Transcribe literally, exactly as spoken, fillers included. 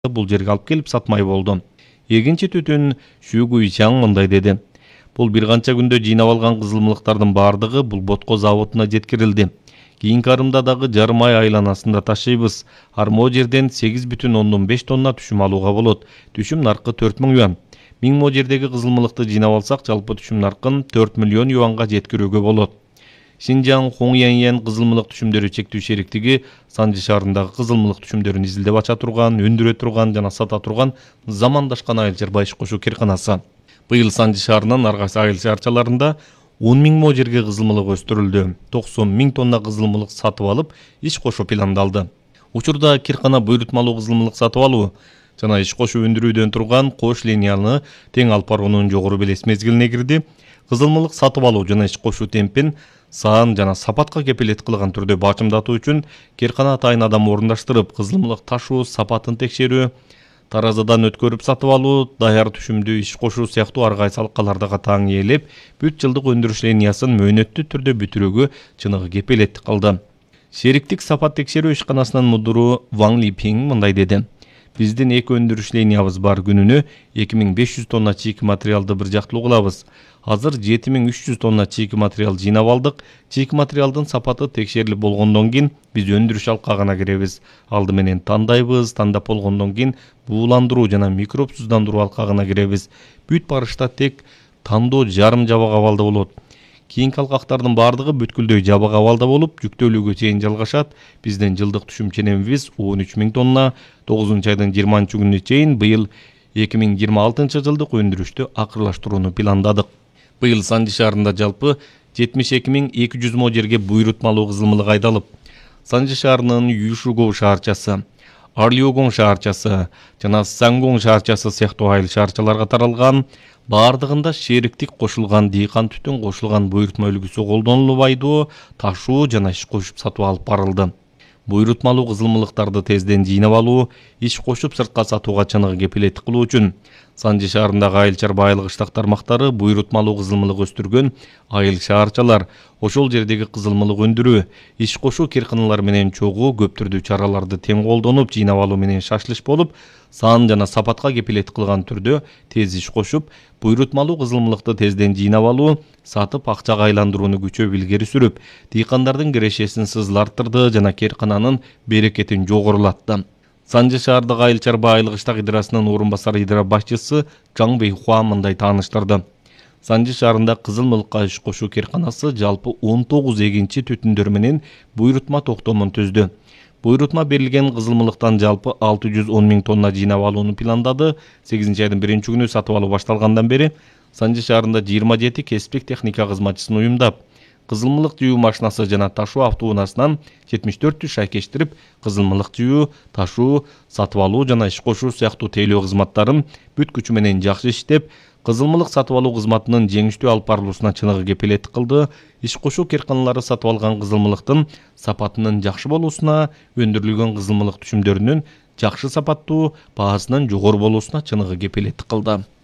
бул жерге алып келип сатмай болду. Экинчи түтүн Xu Guiqiang мындай деди. Бул бир канча күндө жыйнап алган кызылмылыктардын бардыгы бул ботко заводуна жеткирилди. Кийинки арымда дагы жарым ай айланасында ташыйбыз. Армо жерден сегиз бүтүн ондон беш тонна түшүм алууга болот. Түшүм наркы төрт миң юан. миң мо жердеги кызылмылыкты жыйнап алсак, жалпы түшүм наркын төрт миллион юанга жеткирүүгө болот. Шинжаң Хоңяньян кызылмылык түшүмдөрү чектүү шериктиги Санжы шаарындагы кызылмылык түшүмдөрүн изилдеп ача турган, өндүрө турган жана сата турган замандашкан айыл чарба иш кошуу кирканасы. Быйыл Санжы шаарынын ар кайсы айыл чарчаларында он миң мо жерге кызылмылык өстүрүлдү. токсон миң тонна кызылмылык сатып алып, иш кошуу пландалды. Учурда киркана буйрутмалуу кызылмылык сатып алуу жана иш кошуу өндүрүүдөн турган кош линияны тең алып баруунун жогору белес мезгилине кирди. Кызылмылык сатып алуу жана иш кошуу темпин сан жана сапатка кепилет кылган түрдө бачымдатуу үчүн киркана атайын адам орундаштырып, кызылмылык ташуу сапатын текшерүү, таразадан өткөрүп сатып алуу, даяр түшүмдү иш кошуу сыяктуу ар кайсы алкаларда катаң ээлеп, бүт жылдык өндүрүш линиясын мөөнөттүү түрдө бүтүрүүгө чыныгы кепилеттик кылды. Шериктик сапат текшерүү ишканасынын мудуру Ван Липинг мындай деди. Биздин эки өндүрүш линиябыз бар, күнүнө эки миң беш жүз тонна чийки материалды бир жактылуу кылабыз. Азыр жети миң үч жүз тонна чийки материал жыйнап алдык. Чийки материалдын сапаты текшерилип болгондон кийин биз өндүрүш алкагына киребиз. Алды менен тандайбыз, тандап болгондон кийин бууландыруу жана микробсуздандыруу алкагына киребиз. Бүт барышта тек тандоо жарым жабык абалда болот. Кийинки алкактардын бардыгы бүткүлдөй жабык абалда болуп, жүктөлүүгө чейин жалгашат. Биздин жылдык түшүм ченемибиз он үч миң тонна. тогузунчу айдын жыйырманчы күнүнө чейин быйыл эки миң жыйырма алтынчы жылдык өндүрүштү акырлаштырууну пландадык. Быйыл Санжы шаарында жалпы жетимиш эки миң эки жүз мо жерге буйрутмалуу кызылмылык айдалып, Санжы шаарынын Юшугоу шаарчасы, Арлиогоң шаарчасы жана Сангоң шаарчасы сыяктуу айыл шаарчаларга таралган. Бардыгында шериктик кошулган дыйкан түтүн кошулган буйрутма үлгүсү колдонулуп айдоо, ташуу жана иш кошуп сатып алып барылды. Буйрутмалуу кызылмылыктарды тезден жыйнап алуу, иш кошуп сыртка сатууга чыныгы кепилеттик кылуу үчүн Санжы шаарындагы айыл чарба айыл кыштак тармактары буйрутмалуу кызылмылык өстүргөн айыл шаарчалар, ошол жердеги кызылмылык өндүрүү, иш кошуу кирканалар менен чогуу көп түрдүү чараларды тең колдонуп, жыйнап алуу менен шашлыш болуп, сан жана сапатка кепилет кылган түрдө тез иш кошуп, буйрутмалуу кызылмылыкты тезден жыйнап алуу, сатып акчага айландырууну күчөп илгери сүрүп, дыйкандардын кирешесин сызыл арттырды жана киркананын берекетин жогорулатты. Санжы шаардагы айыл чарба айыл кыштак идарасынын орун басар идара башчысы Чаң Бэйхуа мындай тааныштырды. Санжы шаарында кызылмылыкка иш кошуу кирканасы жалпы он тогуз эгинчи түтүндөр менен буйрутма токтомун түздү. Буйрутма берилген кызылмылыктан жалпы алты жүз он миң тонна жыйнап алууну пландады. сегизинчи айдын биринчи күнү сатып алуу башталгандан бери Санжы шаарында жыйырма жети кесиптик техника кызматчысын уюмдап, кызылмылык жыюу машинасы жана ташуу автоунаасынан жетимиш төрт түш шайкештирип, кызылмылык жыюу, ташуу, сатып алуу жана иш кошуу сыяктуу тейлөө кызматтарын бүт күчү менен жакшы иштеп, кызылмылык сатып алуу кызматынын жеңиштүү алып барылуусуна чыныгы кепилеттик кылды. Иш кошуу кирканалары сатып алган кызылмылыктын сапатынын жакшы болуусуна, өндүрүлгөн кызылмылык түшүмдөрүнүн жакшы сапаттуу, баасынын жогору болуусуна чыныгы кепилеттик кылды.